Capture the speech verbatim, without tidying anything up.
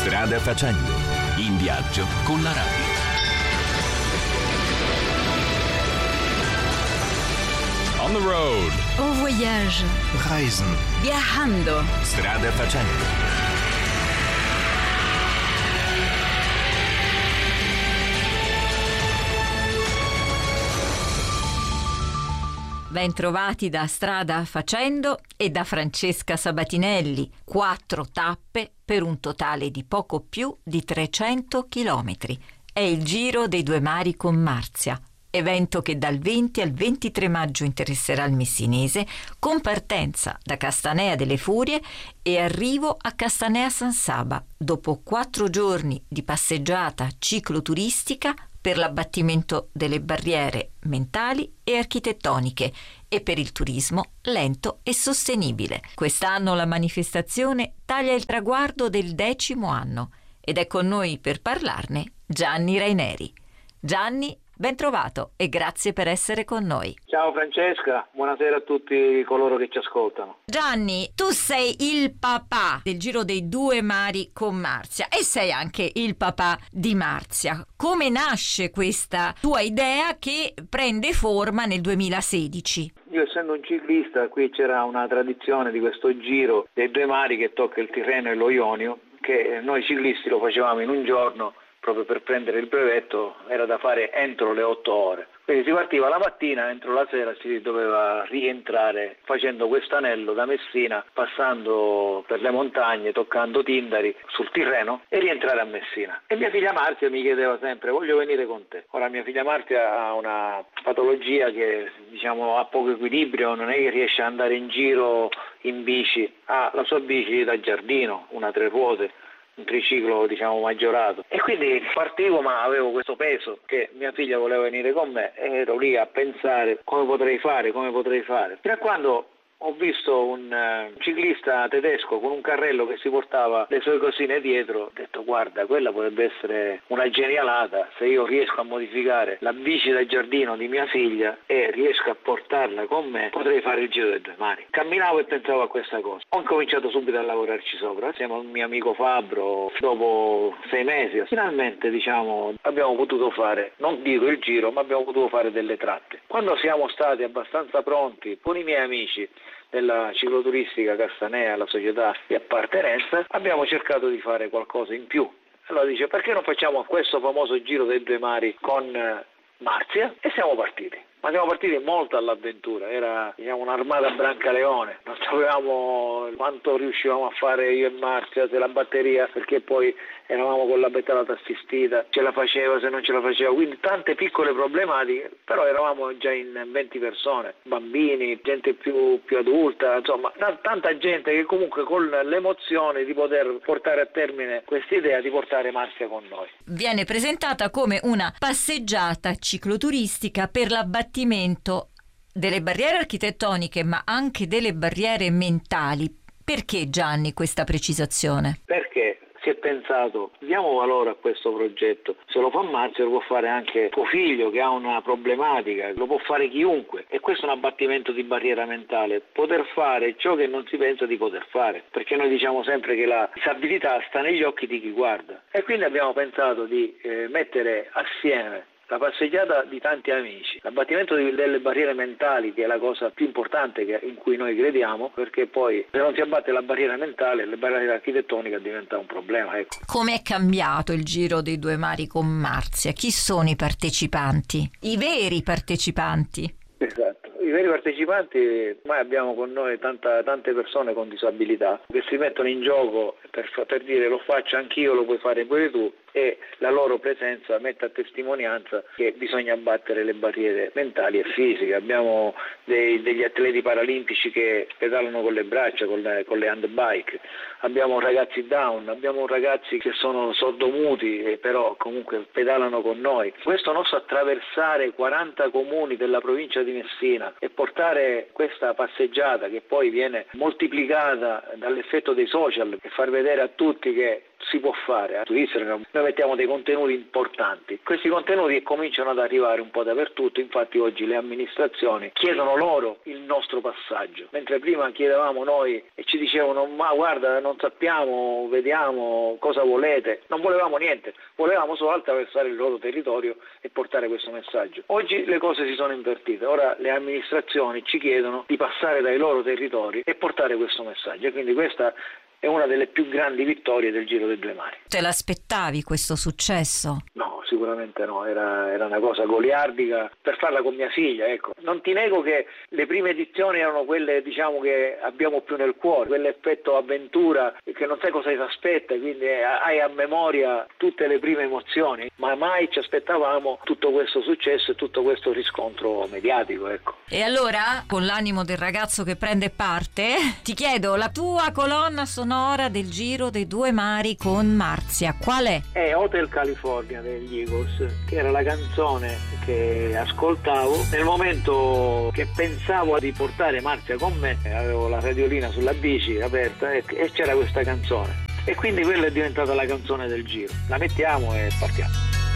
Strada facendo, in viaggio con la radio. On the road. Au voyage. Reisen. Viajando. Strada facendo. Bentrovati da Strada Facendo e da Francesca Sabatinelli. Quattro tappe per un totale di poco più di trecento chilometri. È il Giro dei Due Mari con Marzia, evento che dal venti al ventitré maggio interesserà il messinese, con partenza da Castanea delle Furie e arrivo a Castanea San Saba, dopo quattro giorni di passeggiata cicloturistica per l'abbattimento delle barriere mentali e architettoniche e per il turismo lento e sostenibile. Quest'anno la manifestazione taglia il traguardo del decimo anno ed è con noi per parlarne Gianni Raineri. Gianni, ben trovato e grazie per essere con noi. Ciao Francesca, buonasera a tutti coloro che ci ascoltano. Gianni, tu sei il papà del Giro dei Due Mari con Marzia e sei anche il papà di Marzia. Come nasce questa tua idea che prende forma nel duemilasedici? Io essendo un ciclista, qui c'era una tradizione di questo Giro dei Due Mari che tocca il Tirreno e lo Ionio, che noi ciclisti lo facevamo in un giorno. Proprio per prendere il brevetto era da fare entro le otto ore. Quindi si partiva la mattina, entro la sera si doveva rientrare facendo questo anello da Messina, passando per le montagne, toccando Tindari sul Tirreno e rientrare a Messina. E mia figlia Marzia mi chiedeva sempre: voglio venire con te. Ora mia figlia Marzia ha una patologia che diciamo ha poco equilibrio, non è che riesce ad andare in giro in bici, ha la sua bici da giardino, una tre ruote, un triciclo diciamo maggiorato, e quindi partivo, ma avevo questo peso che mia figlia voleva venire con me e ero lì a pensare come potrei fare, come potrei fare, fino a quando ho visto un uh, ciclista tedesco con un carrello che si portava le sue cosine dietro. Ho detto: guarda, quella potrebbe essere una genialata se io riesco a modificare la bici da giardino di mia figlia e riesco a portarla con me, potrei fare il Giro dei Due Mari. Camminavo e pensavo a questa cosa. Ho cominciato subito a lavorarci sopra assieme al mio amico Fabbro. Dopo sei mesi finalmente diciamo abbiamo potuto fare, non dico il giro, ma abbiamo potuto fare delle tratte. Quando siamo stati abbastanza pronti con i miei amici della cicloturistica Castanea, la società di appartenenza, abbiamo cercato di fare qualcosa in più. Allora dice: perché non facciamo questo famoso Giro dei Due Mari con Marzia? E siamo partiti. Ma siamo partiti molto all'avventura, era diciamo un'armata Brancaleone, non sapevamo quanto riuscivamo a fare io e Marzia, se la batteria, perché poi eravamo con la pedalata assistita, ce la faceva, se non ce la faceva, quindi tante piccole problematiche, però eravamo già in venti persone, bambini, gente più, più adulta, insomma t- tanta gente che comunque con l'emozione di poter portare a termine questa idea di portare Marzia con noi. Viene presentata come una passeggiata cicloturistica per l'abbattimento delle barriere architettoniche ma anche delle barriere mentali. Perché, Gianni, questa precisazione? Perché si è pensato: diamo valore a questo progetto, se lo fa Marzia lo può fare anche tuo figlio che ha una problematica, lo può fare chiunque, e questo è un abbattimento di barriera mentale, poter fare ciò che non si pensa di poter fare, perché noi diciamo sempre che la disabilità sta negli occhi di chi guarda, e quindi abbiamo pensato di eh, mettere assieme la passeggiata di tanti amici, l'abbattimento delle barriere mentali, che è la cosa più importante che, in cui noi crediamo, perché poi se non si abbatte la barriera mentale, la barriera architettonica diventa un problema. Ecco. Come è cambiato il Giro dei Due Mari con Marzia? Chi sono i partecipanti? I veri partecipanti? Esatto. I veri partecipanti, ormai abbiamo con noi tanta, tante persone con disabilità che si mettono in gioco per, per dire: lo faccio anch'io, lo puoi fare pure tu, e la loro presenza mette a testimonianza che bisogna abbattere le barriere mentali e fisiche. Abbiamo dei, degli atleti paralimpici che pedalano con le braccia, con le, con le handbike, abbiamo ragazzi down, abbiamo ragazzi che sono sordomuti e però comunque pedalano con noi. Questo nostro attraversare quaranta comuni della provincia di Messina e portare questa passeggiata, che poi viene moltiplicata dall'effetto dei social, e far vedere a tutti che si può fare. Su Instagram noi mettiamo dei contenuti importanti, questi contenuti cominciano ad arrivare un po' dappertutto, infatti oggi le amministrazioni chiedono loro il nostro passaggio, mentre prima chiedevamo noi e ci dicevano ma guarda non sappiamo, vediamo cosa volete, non volevamo niente, volevamo solo attraversare il loro territorio e portare questo messaggio. Oggi le cose si sono invertite, ora le amministrazioni ci chiedono di passare dai loro territori e portare questo messaggio, e quindi questa è una delle più grandi vittorie del Giro dei Due Mari. Te l'aspettavi questo successo? No, sicuramente no, era, era una cosa goliardica per farla con mia figlia, ecco. Non ti nego che le prime edizioni erano quelle, diciamo, che abbiamo più nel cuore, quell'effetto avventura che non sai cosa ti aspetta, quindi hai a memoria tutte le prime emozioni, ma mai ci aspettavamo tutto questo successo e tutto questo riscontro mediatico, ecco. E allora, con l'animo del ragazzo che prende parte, ti chiedo la tua colonna sonora del Giro dei Due Mari con Marzia, qual è? È Hotel California degli Eagles, che era la canzone che ascoltavo nel momento che pensavo di portare Marzia con me. Avevo la radiolina sulla bici aperta e, e c'era questa canzone, e quindi quella è diventata la canzone del Giro. La mettiamo e partiamo.